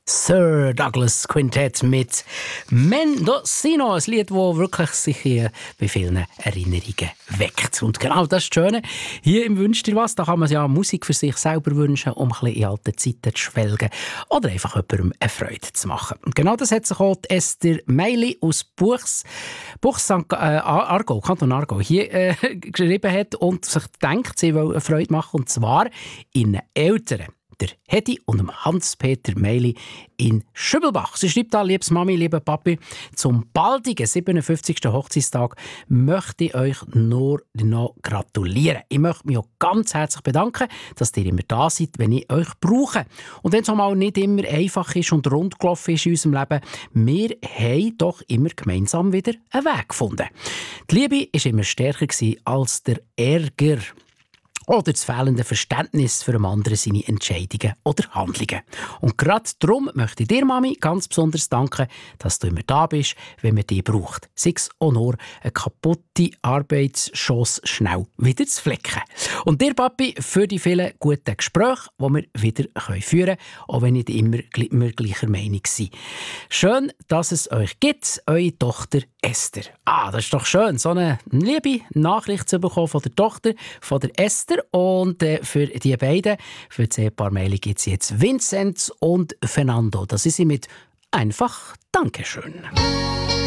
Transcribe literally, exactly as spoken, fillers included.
Sir Douglas Quintett mit Mendocino, ein Lied, das wirklich sich hier bei vielen Erinnerungen weckt. Und genau das ist das Schöne. Hier im «Wünsch dir was», da kann man ja Musik für sich selber wünschen, um ein bisschen in alte Zeiten zu schwelgen oder einfach jemandem eine Freude zu machen. Und genau das hat sich auch die Esther Meili aus Buchs, Buchs Sankt Aargau, Kanton Aargau, hier äh, geschrieben hat und sich denkt, sie will eine Freude machen, und zwar in Eltern. Der Hedi und dem Hans-Peter Meili in Schübelbach. Sie schreibt da: liebes Mami, lieber Papi, zum baldigen siebenundfünfzigsten Hochzeitstag möchte ich euch nur noch gratulieren. Ich möchte mich auch ganz herzlich bedanken, dass ihr immer da seid, wenn ich euch brauche. Und wenn es auch mal nicht immer einfach ist und rund gelaufen ist in unserem Leben, wir haben doch immer gemeinsam wieder einen Weg gefunden. Die Liebe war immer stärker als der Ärger oder das fehlende Verständnis für einen anderen seine Entscheidungen oder Handlungen. Und gerade darum möchte ich dir, Mami, ganz besonders danken, dass du immer da bist, wenn man dich braucht. Sei es auch nur eine kaputte Arbeitschance schnell wieder zu flicken. Und dir, Papi, für die vielen guten Gespräche, die wir wieder führen können, auch wenn nicht immer, immer gleicher Meinung sind. Schön, dass es euch gibt, eure Tochter Esther. Ah, das ist doch schön, so eine liebe Nachricht zu bekommen von der Tochter von der Esther. Und äh, für die beiden, für das Ehepaar Meili, gibt es jetzt Vinzenz und Fernando. Das ist sie mit einfach Dankeschön.